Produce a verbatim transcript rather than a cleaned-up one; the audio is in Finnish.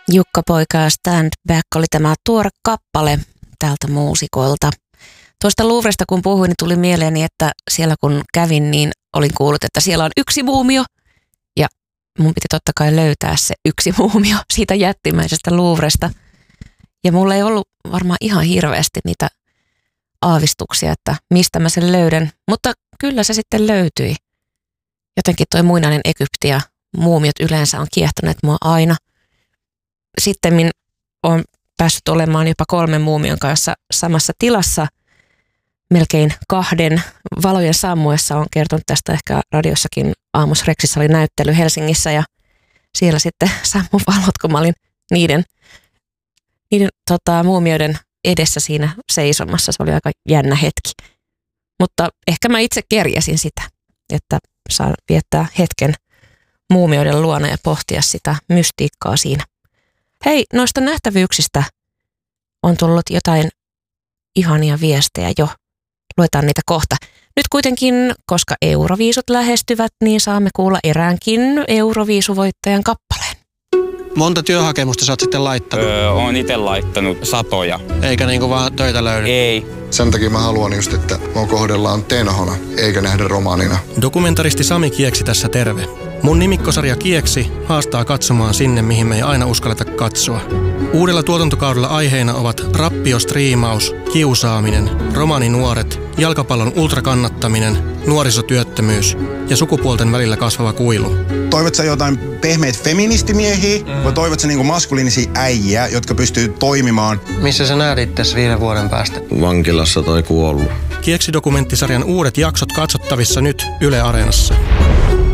Jukka-poika ja Stand Back oli tämä tuore kappale tältä muusikolta. Tuosta Louvresta kun puhuin, niin tuli mieleeni, että siellä kun kävin, niin olin kuullut, että siellä on yksi muumio. Ja mun piti totta kai löytää se yksi muumio siitä jättimäisestä Louvresta. Ja mulla ei ollut varmaan ihan hirveästi niitä aavistuksia, että mistä mä sen löydän. Mutta kyllä se sitten löytyi. Jotenkin toi muinainen Egypti ja muumiot yleensä on kiehtoneet mua aina. Sitten olen päässyt olemaan jopa kolmen muumion kanssa samassa tilassa. Melkein kahden valojen sammuessa on kertonut tästä ehkä radiossakin. Aamus Rexissä oli näyttely Helsingissä ja siellä sitten sammu valot, kun mä olin niiden, niiden tota, muumioiden edessä siinä seisomassa. Se oli aika jännä hetki. Mutta ehkä mä itse kerjäsin sitä, että saan viettää hetken muumioiden luona ja pohtia sitä mystiikkaa siinä. Hei, noista nähtävyyksistä on tullut jotain ihania viestejä jo. Luetaan niitä kohta. Nyt kuitenkin, koska Euroviisut lähestyvät, niin saamme kuulla eräänkin Euroviisuvoittajan kappaleen. Monta työhakemusta sä oot sitten laittanut? Öö, oon itse laittanut satoja. Eikä niinku vaan töitä löydy? Ei. Sen takia mä haluan just, että mua kohdellaan tenhona, eikä nähdä romaanina. Dokumentaristi Sami Kieksi tässä terve. Mun nimikkosarja Kieksi haastaa katsomaan sinne, mihin me ei aina uskalleta katsoa. Uudella tuotantokaudella aiheina ovat rappiostriimaus, kiusaaminen, romaninuoret, jalkapallon ultrakannattaminen, nuorisotyöttömyys ja sukupuolten välillä kasvava kuilu. Toivot sä jotain pehmeitä feministimiehiä mm. vai toivot sä niinku maskuliinisia äijiä, jotka pystyy toimimaan? Missä sä näet itses viiden vuoden päästä? Vankilassa tai kuollut. Kieksi-dokumenttisarjan uudet jaksot katsottavissa nyt Yle Areenassa.